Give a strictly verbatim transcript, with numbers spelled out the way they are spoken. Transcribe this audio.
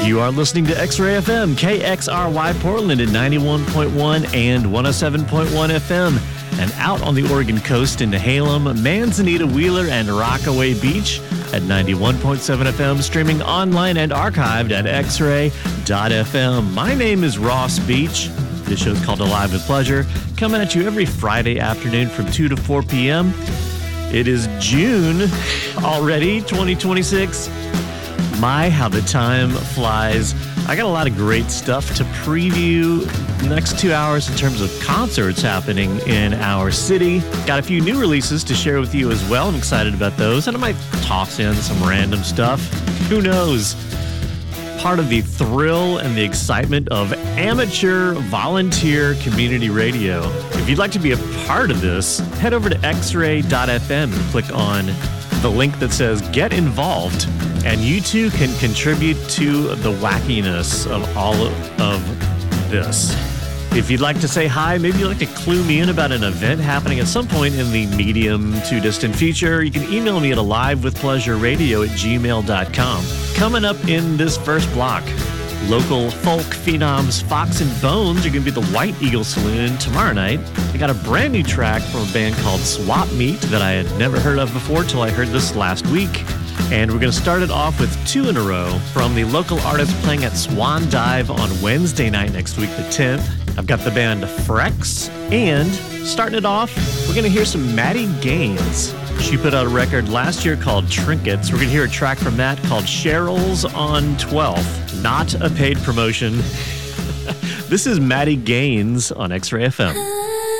You are listening to X-Ray F M, K X R Y Portland at ninety-one point one and one oh seven point one F M. And out on the Oregon coast in Nehalem, Manzanita, Wheeler, and Rockaway Beach at ninety-one point seven F M, streaming online and archived at x ray dot f m. My name is Ross Beach. This show is called Alive with Pleasure, coming at you every Friday afternoon from two to four p.m. It is June already, twenty twenty-six. My, how the time flies. I got a lot of great stuff to preview the next two hours in terms of concerts happening in our city. Got a few new releases to share with you as well. I'm excited about those. And I might toss in some random stuff. Who knows? Part of the thrill and the excitement of amateur volunteer community radio. If you'd like to be a part of this, head over to x ray dot f m and click on the link that says Get Involved. And you too can contribute to the wackiness of all of this. If you'd like to say hi, maybe you'd like to clue me in about an event happening at some point in the medium to distant future, you can email me at alivewithpleasureradio at gmail dot com. Coming up in this first block, local folk phenoms Fox and Bones are going to be at the White Eagle Saloon tomorrow night. They got a brand new track from a band called Swap Meet that I had never heard of before till I heard this last week. And we're going to start it off with two in a row from the local artist playing at Swan Dive on Wednesday night next week, the tenth. I've got the band Frex, and starting it off, we're going to hear some Maddie Gaines. She put out a record last year called Trinkets. We're going to hear a track from that called Cheryl's on twelfth. Not a paid promotion. This is Maddie Gaines on X-Ray F M.